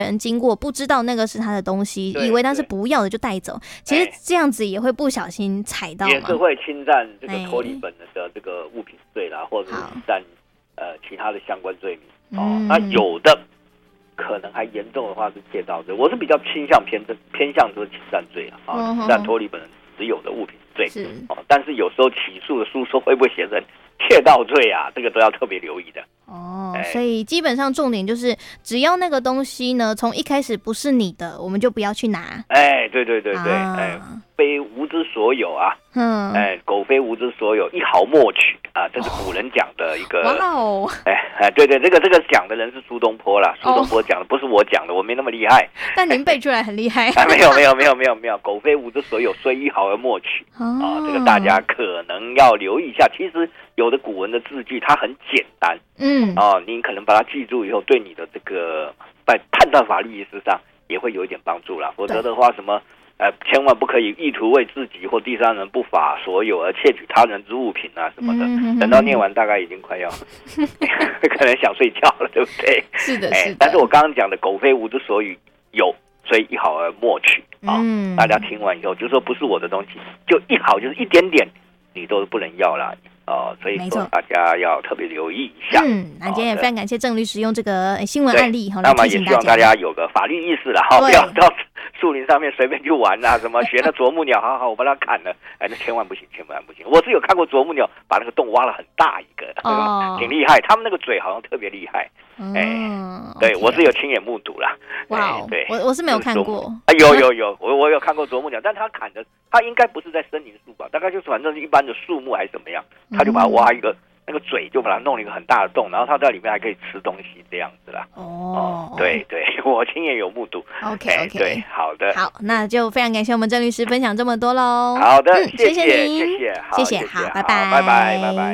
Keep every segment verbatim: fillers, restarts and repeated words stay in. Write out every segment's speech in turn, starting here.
人经过不知道那个是他的东西，以为他是不要的就带走，其实这样子也会不小心踩到嘛， 也是会侵占这个脱离本人的这个物品罪啦，或者是侵占呃其他的相关罪名哦。嗯、那有的可能还严重的话是窃盗罪，我是比较倾向偏偏向就是侵占罪啊，啊，侵占脱离本人持有的物品罪哦。但是有时候起诉的书说会不会写成窃盗罪啊？这个都要特别留意的。 哦，所以基本上重点就是，只要那个东西呢，从一开始不是你的，我们就不要去拿。 哎，对对对对，啊、哎，非无之所有啊，嗯，哎，狗非无之所有，一毫莫取啊，这是古人讲的一个。哇哦，哎哎，对对，这个这个讲的人是苏东坡啦，苏东坡讲的，不是我讲的，我没那么厉害。 但您背出来很厉害。 啊，没有没有没有没有没有，狗非无之所有，虽一毫而莫取。啊，这个大家可能要留意一下。其实有的古文的字句它很简单，嗯，哦，你可能把它记住以后，对你的这个在判断法律意识上也会有一点帮助啦。否则的话，什么呃，千万不可以意图为自己或第三人不法所有而窃取他人之物品啊什么的。嗯、等到念完，大概已经快要可能想睡觉了，对不对？ 是的，是的。 但是我刚刚讲的狗非无之所有，所以一毫而莫取啊、嗯！大家听完以后就说不是我的东西，就一毫就是一点点，你都不能要啦。哦，所以说大家要特别留意一下。 嗯，那今天也非常感谢郑律师用这个新闻案例哈， 那么也希望大家有个法律意识了哈，不要到树林上面随便去玩啊，什么学那啄木鸟，好好我把它砍了，哎，那千万不行，千万不行。我是有看过啄木鸟把那个洞挖了很大一个，哦、挺厉害，他们那个嘴好像特别厉害。哎、嗯，对， okay. 我是有亲眼目睹啦。 哇、wow, 欸，对，我我是没有看过。 啊，有有有，我我有看过啄木鸟，但他砍的，他应该不是在森林树吧？大概就是反正是一般的树木还是怎么样，他就把它挖一个、嗯、那个嘴，就把它弄了一个很大的洞，然后他在里面还可以吃东西这样子啦。哦，哦对对，我亲眼有目睹。 OK OK，、欸、 对，好的， 好，那就非常感谢我们郑律师分享这么多喽。 好的，嗯、谢谢谢您， 谢谢， 谢谢，好，拜拜， 拜拜，拜拜。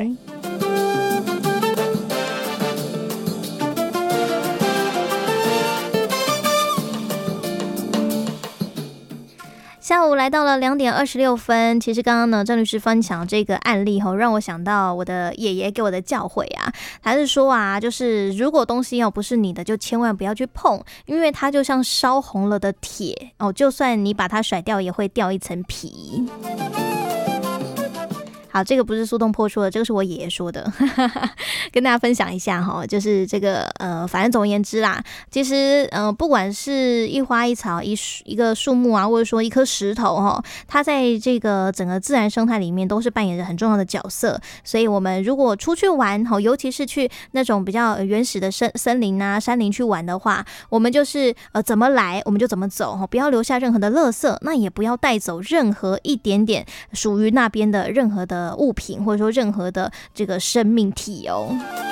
下午来到了两点二十六分，其实刚刚呢，郑律师分享这个案例吼，让我想到我的爷爷给我的教诲啊，他是说啊，就是如果东西要不是你的，就千万不要去碰，因为它就像烧红了的铁哦，就算你把它甩掉，也会掉一层皮。好，这个不是苏东坡说的，这个是我爷爷说的，跟大家分享一下哈，就是这个呃，反正总而言之啦，其实呃，不管是一花一草一一个树木啊，或者说一颗石头哈，它在这个整个自然生态里面都是扮演着很重要的角色。所以我们如果出去玩哈，尤其是去那种比较原始的森森林啊、山林去玩的话，我们就是呃怎么来我们就怎么走哈，不要留下任何的垃圾，那也不要带走任何一点点属于那边的任何的物品，或者说任何的这个生命体哦。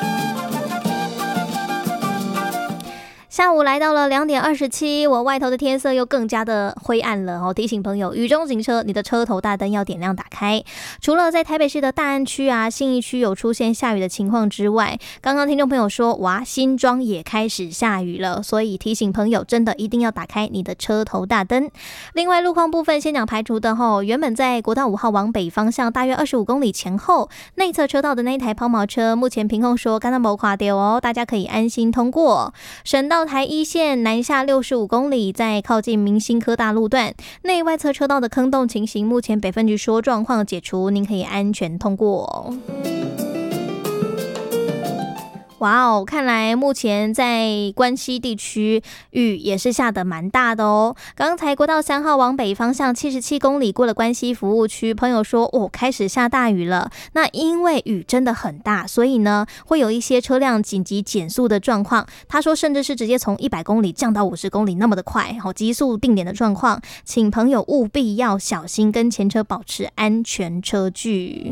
下午来到了两点二十七，我外头的天色又更加的灰暗了哦。提醒朋友，雨中行车，你的车头大灯要点亮打开。除了在台北市的大安区啊、信义区有出现下雨的情况之外，刚刚听众朋友说，哇，新庄也开始下雨了，所以提醒朋友，真的一定要打开你的车头大灯。另外，路况部分先讲排除的吼，原本在国道五号往北方向大约二十五公里前后内侧车道的那一台抛锚车，目前凭空说刚刚没垮掉哦，大家可以安心通过。省道台一线南下六十五公里，在靠近明星科大路段内外侧车道的坑洞情形，目前北分局说状况解除，您可以安全通过哦。哇哦，看来目前在关西地区雨也是下得蛮大的哦。刚才国道三号往北方向七十七公里过了关西服务区，朋友说哦，开始下大雨了。那因为雨真的很大，所以呢会有一些车辆紧急减速的状况。他说甚至是直接从一百公里降到五十公里那么的快，好，急速定点的状况，请朋友务必要小心，跟前车保持安全车距。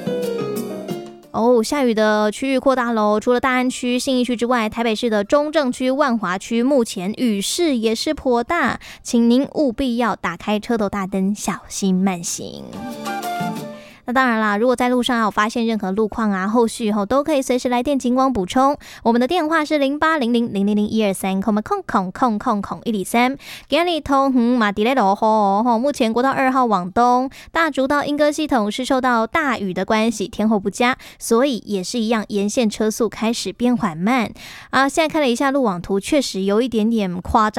哦，下雨的区域扩大喽！除了大安区、信义区之外，台北市的中正区、万华区目前雨势也是颇大，请您务必要打开车头大灯，小心慢行。那当然啦，如果在路上有发现任何路况啊，后续后都可以随时来电警广补充。我们的电话是零八零零零零零一二三，空空空空空空一里三。今日通嗯马迪雷罗吼吼，目前国道二号往东大竹到莺歌系统是受到大雨的关系，天候不佳，所以也是一样，沿线车速开始变缓慢啊。现在看了一下路网图，确实有一点点夸张。